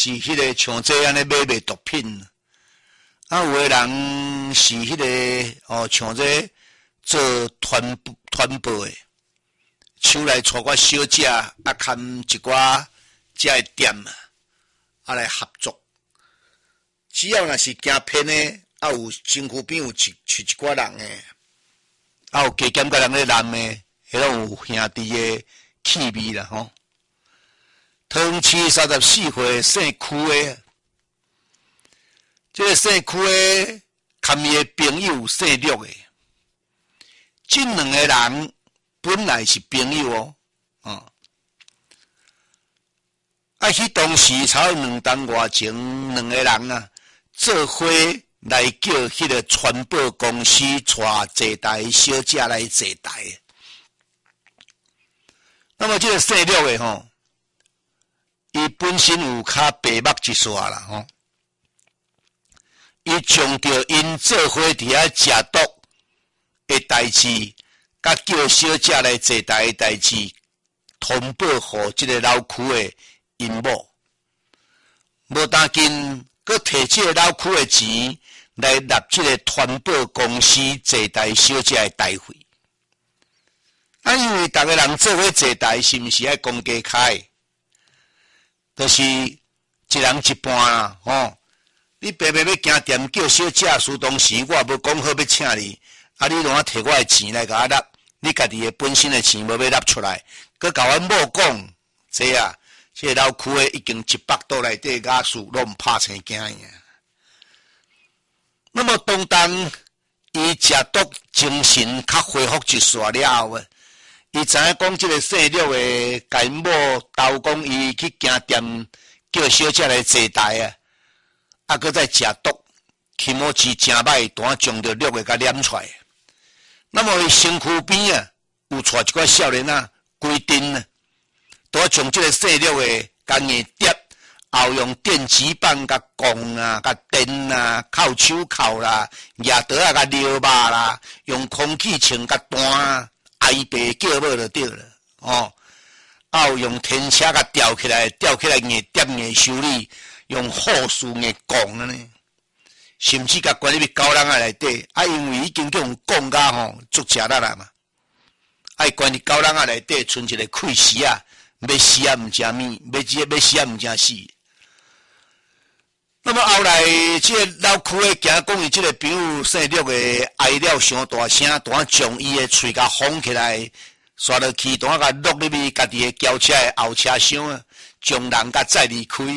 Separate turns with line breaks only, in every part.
是迄个像这安尼卖毒品，啊，有的人是迄个像这做团报的，手来带我小姐啊，看一寡这的店啊来合作。只要若是惊骗的，啊有身躯边有一寡人的，啊有加减个人咧男的，迄拢有兄弟的气味啦吼。汤市34岁姓区的，这个姓区的，含伊的朋友姓陆的，这两个人本来是朋友哦，啊，迄当时才2年外前，两个人啊，做伙来叫迄个传播公司带坐台小姐来坐台。那么这个姓陆的吼。伊本身有较白目一撮啦吼，伊将着因做伙伫遐食毒的代志，甲叫小姐来坐台的代志，通报互即个老区的因某，无当紧，佮摕即个老区的钱来纳即个传播公司坐台小姐的台费。啊，因为逐个人做伙坐台，是毋是爱公家开？就是一人一半啦，吼！你白白要行店叫小姐输当时，我也无讲好要请你，啊！你拢啊摕我的钱来甲我纳，你家己的本身的钱无要纳出来，佮甲阮某讲，这啊，这个老区的已经100多内底雅事拢拍成惊呀。那么当伊食毒精神较恢复一撮了后伊知影讲即个姓陆的甲因某斗讲伊去行店叫小姐来坐台啊，啊，搁再食毒，起毛钱真歹，当将着陆的甲揽出来。那么伊身躯边啊，有带一寡少年啊，规定啊，都将即个姓陆的甲硬碟，后用电击棒甲杠啊、甲电啊、扣手铐啦、牙刀啊、甲撩肉啦，用空气枪甲弹啊。挨白叫某就对了，哦，啊有用天车甲吊起来硬点硬修理，用护士硬讲呢，甚至甲关入去狗笼内底，啊因为已经叫用讲甲吼足食力啦嘛，啊关入狗笼内底剩一个气死啊，要死啊毋食面，要死啊毋食死。那么后来，这个老区的惊讲伊这个朋友姓陆的哀了伤大声，当将伊的喙甲封起来，刷落去，当甲落入去家己的轿车的后车厢啊，将人甲载离开。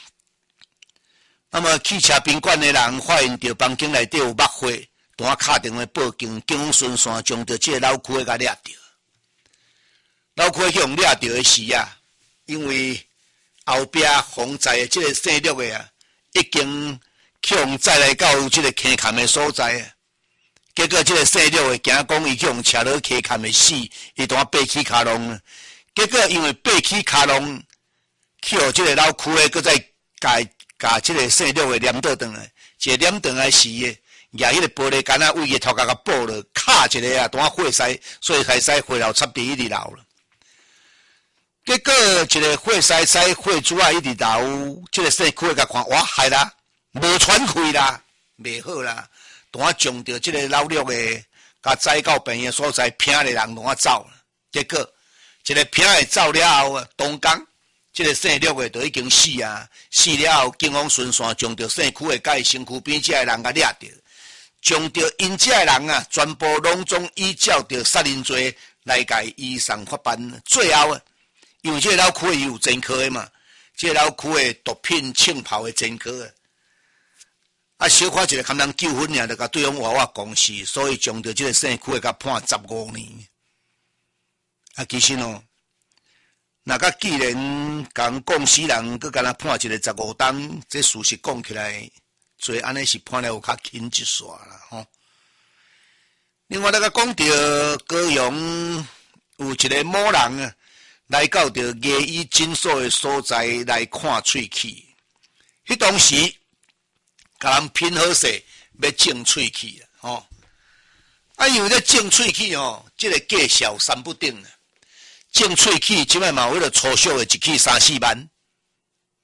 那么汽车宾馆的人发现到房间内底有墨花，当敲电话报警，警方顺线将到这个老区的甲抓着。老区去用抓着的时啊，因为后壁防在的这个姓陆的啊。已经去用载来到这个坑坎的所在啊，结果这个姓陆的惊讲伊去用车落坑坎的死，伊当爬起卡笼啊。结果因为爬起卡笼，去互这个老区的，搁再甲这个姓陆的黏倒转来，一个黏倒来时的，拿迄个玻璃杆啊，为个头壳甲爆了，卡一个啊，当火塞，所以开始火流插伫一直流了。结果一个火塞火珠啊，一直流，这个姓区的甲看，哇，害啦，无喘气啦，袂好啦，当将着这个老陆的，甲载到病院所在，拼的人当走了。结果一个拼的走了后啊，当天这个姓陆的就已经死啊，死了后，警方顺线将着姓区的甲伊身躯边这个人甲抓着，将着因这个人啊，全部拢总依照着杀人罪来甲伊移送法办，最后啊。因为这个老区伊有前科的嘛，这个老区的毒品枪炮的前科啊，小可一个堪人纠纷尔，就甲对方娃娃公司，所以将着这个姓区的甲判15年。啊，其实哦，那甲既然讲讲死人，佮甲他判一个15档，这事实讲起来，所以安尼是判了有较轻一线啦吼。另外，咱甲讲到高雄有一个某人啊。来到着牙医诊所的所在来看喙齿，迄当时甲人拼好势要种喙齿啊，吼！啊，因为咧种喙齿吼，这个价小三不定啊。种喙齿即摆嘛为了粗俗的一齿3-4万，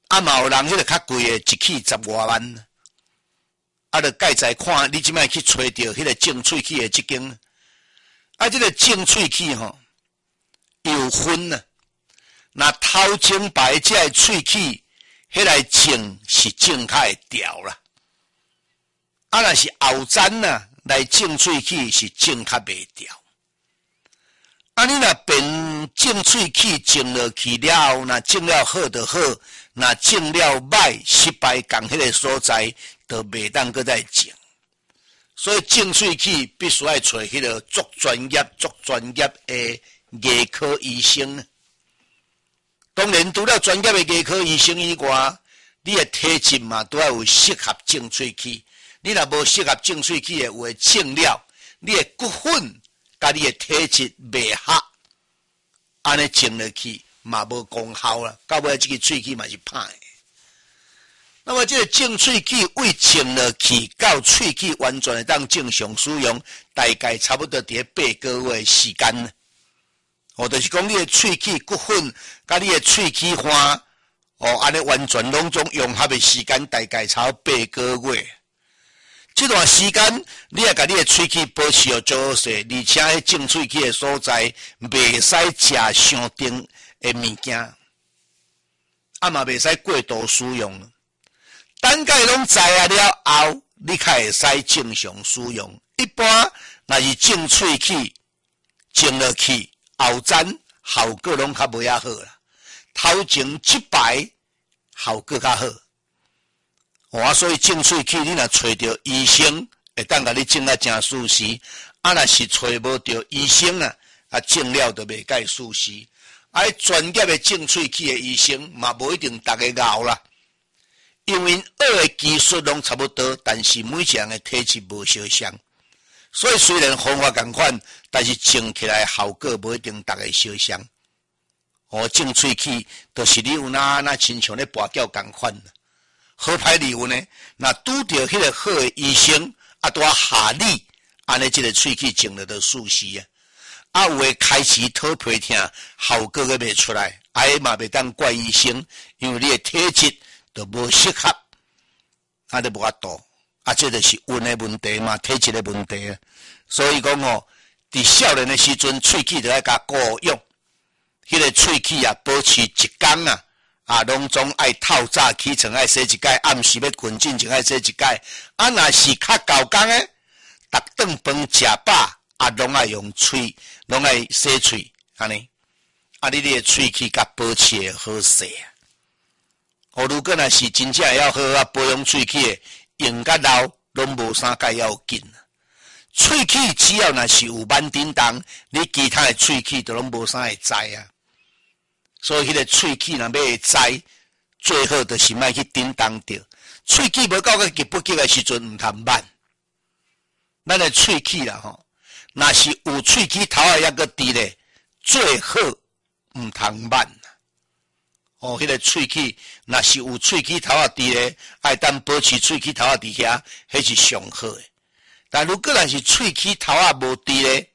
啊嘛有人迄个较贵的，一起10多万。啊，就介在看你即摆去找着迄个种喙齿的即间。啊，这个种喙齿吼有分啊。那头前排这个喙齿，迄个种是种较会调啦。啊，若是后层啊来种喙齿是种较袂调。啊，你若变种喙齿种落去了后，若种了好就好，若种了歹失败，共迄个所在就袂当搁再种。所以种喙齿必须要找迄个足专业的牙科医生。当然，除了专业的牙科医生以外，你的体质嘛都要有适合种喙齿。你若无适合种喙齿的，有诶种了，你的骨粉甲你的体质袂合，安尼种落去嘛无功效啦。到尾这个喙齿嘛是歹的。那么这个种喙齿为种落去到喙齿完全会当正常使用，大概差不多伫8个月的时间呢。就是讲你的喙齿骨粉甲你的喙齿花，安尼完全拢总融合的时间大概差8个月。这段时间你要甲你的喙齿保持好做好势，而且迄种喙齿的所在袂使食伤重的物件，啊嘛袂使过度使用。等甲伊拢知啊了后，你才会使正常使用。一般若是种喙齿种落去，后层效果拢较袂遐好啦。头前一排效果较好。所以种喙齿你若找着医生，会当甲你种啊正舒适。啊，若是找无着医生啊，种了就袂介舒适。专业的种喙齿的医生嘛，无一定逐个熬啦。因为学的技术拢差不多，但是每一个人的体质无相像，所以虽然方法同款，但是种起来效果无一定逐个相像。种喙齿就是你有那亲像咧跋筊同款。好歹理由呢？若拄着迄个好的医生，拄下你，安尼即个喙齿种了就舒适啊。有诶开始讨皮疼，效果个袂出来，嘛袂当怪医生，因为你诶体质就无适合，就无法度。这就是运诶问题嘛，体质诶问题。所以讲伫少年诶时阵，喙齿就要甲顾用，迄个喙齿保持一天拢总爱透早起床爱洗一摆，暗时要困进前爱洗一摆。若是较高工诶，逐顿饭食饱拢爱用喙，拢爱洗喙，安尼。你的喙齿甲保持诶好势。如果若是真正要好好保养喙齿诶，用甲老拢无啥介要紧。喙齿只要若是有慢叮当，你其他诶喙齿都拢无啥会知啊。所以迄个喙齿若要会知，最好就是莫去叮当着。喙齿无到个急不急的时阵，毋通慢。咱的喙齿若是有喙齿头还个伫咧，最好毋通慢。迄个喙齿若是有喙齿头伫咧，爱当保持喙齿头伫遐，迄是上好诶。但如果若是喙齿头无伫咧，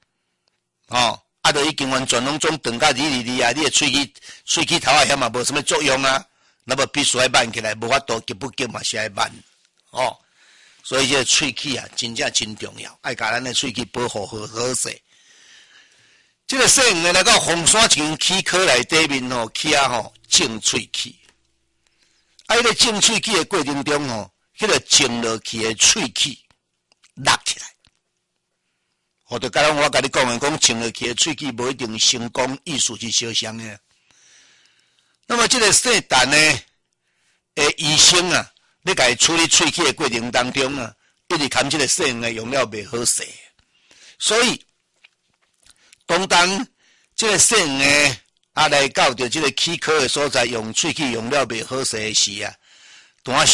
就已经完全拢总断甲你的喙齿头遐嘛无什么作用啊，那么必须要慢起来，无法度急不急嘛是要慢。所以这个喙齿真正真重要，爱甲咱的喙齿保护好势。这个细黄的来到凤山一间齿科内底面去种喙齿。迄个种喙齿的过程中迄个种落去的喙齿落起来。就甲我甲你讲种落去的喙齿无一定成功，意思是相像的。那么这个细蛋呢，医生咧甲伊处理喙齿的过程当中一直看这个细黄用了袂好势，所以当这个细黄来到着这个齿科的所在，用喙齿用了袂好势的时当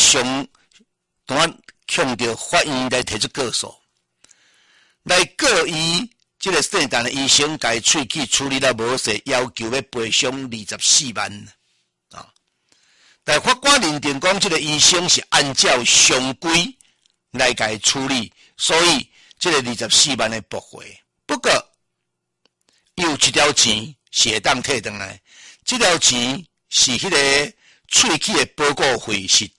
向着法院来提出告诉。来告伊，这个姓陈的医生甲伊喙齿处理了无势，要求要赔偿24万但法官认定讲，这个医生是按照常规来甲伊处理，所以这个24万的驳回。不过有一条钱是会当退回来，这条钱是迄个喙齿的保固费是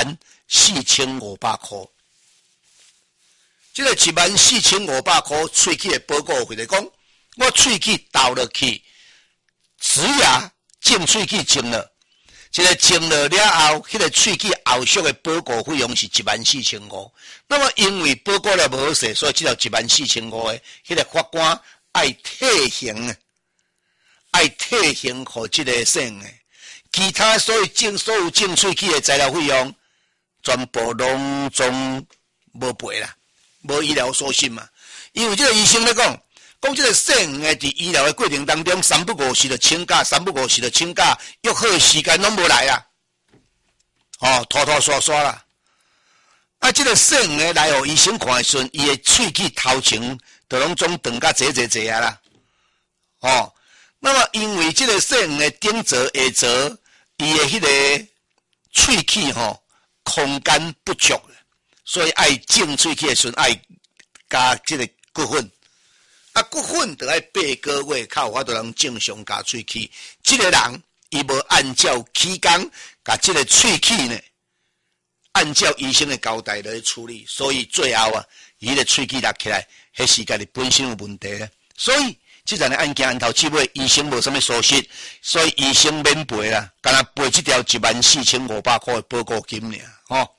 14500块。这个14500块喙齿的保固费来讲，我喙齿倒落去，植牙种喙齿种了，这个种了了后，迄个喙齿后续的保固费用是14500。那么因为保固了无好势，所以这条14500的，迄个法官爱退刑啊，爱退刑给这个省的，其他所有种喙齿的材料费用，全部拢总无赔啦。无医疗所信嘛，因为这个医生咧讲这个省诶，伫医疗的过程当中，3不5时就请假，3不5时就请假，约好的时间拢无来啊，拖刷刷啦。啊，这个省诶来互医生看的时阵，伊的喙齿头前就拢总长甲坐啊啦，那么因为这个省诶顶侧下侧，伊的迄个喙齿空间不足。所以爱种喙齿的时阵爱加这个骨粉，啊骨粉就要8个月才有法度能正常加喙齿。这个人伊无按照期间甲这个喙齿呢，按照医生的交代来处理，所以最后啊，伊的喙齿落起来，迄时间你本身有问题咧。所以这阵的案件按头至尾，医生无啥物疏失，所以医生免赔啦，干那赔这条14500块的保固金尔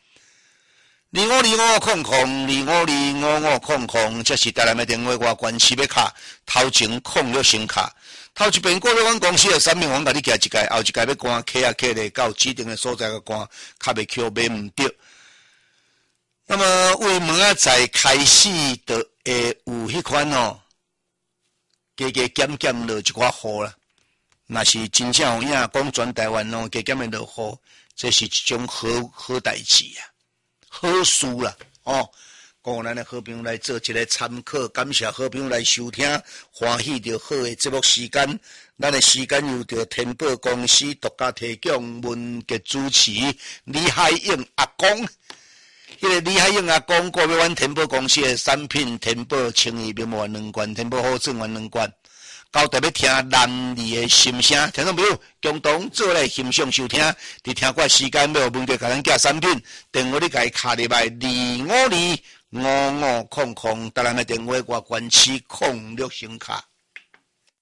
252500，这是台南的电话外关市要卡，头前控了先卡，头一遍过了阮公司的产品，我甲你寄一届，后一届要关客咧，到指定的所在个关，较袂扣买唔着。那么为门仔在开始就会有迄款加减落一寡雨啦。若是真正有影讲全台湾加减的落雨，这是一种好代志啊。好事啦，讲咱的好朋友来做一个参考，感谢好朋友来收听，欢喜着好的节目时间。咱的时间由着天宝公司独家提供，文杰主持，李海英阿公。迄个李海英阿公购买阮天宝公司的产品，天宝清怡面膜2罐，天宝好正丸2罐。交代要听男儿的心声，听众朋友共同做来欣赏收听。伫听过时间要有问题，甲咱寄产品，电话你甲伊卡入来2525500，台南的电话外关市06声卡。